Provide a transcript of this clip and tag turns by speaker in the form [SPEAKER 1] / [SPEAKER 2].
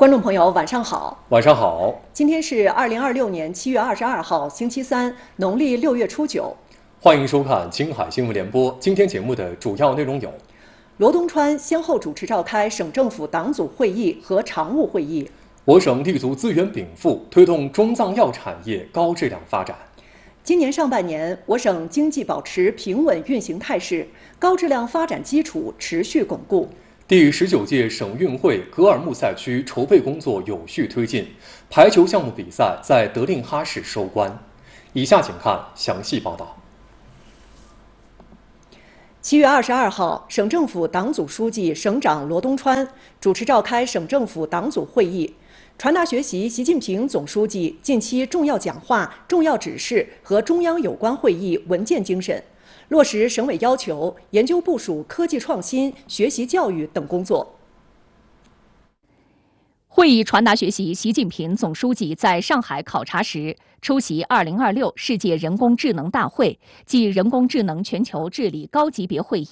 [SPEAKER 1] 观众朋友，晚上好。
[SPEAKER 2] 晚上好。
[SPEAKER 1] 今天是2026年7月22号，星期三，农历6月初9。
[SPEAKER 2] 欢迎收看青海新闻联播。今天节目的主要内容有：
[SPEAKER 1] 罗东川先后主持召开省政府党组会议和常务会议。
[SPEAKER 2] 我省立足资源禀赋，推动中藏药产业高质量发展。
[SPEAKER 1] 今年上半年，我省经济保持平稳运行态势，高质量发展基础持续巩固。
[SPEAKER 2] 第19届省运会格尔木赛区筹备工作有序推进，排球项目比赛在德令哈市收官。以下请看详细报道。
[SPEAKER 1] 7月22号，省政府党组书记、省长罗东川主持召开省政府党组会议，传达学习习近平总书记近期重要讲话、重要指示和中央有关会议文件精神，落实省委要求，研究部署科技创新、学习教育等工作。
[SPEAKER 3] 会议传达学习习近平总书记在上海考察时出席2026世界人工智能大会暨人工智能全球治理高级别会议。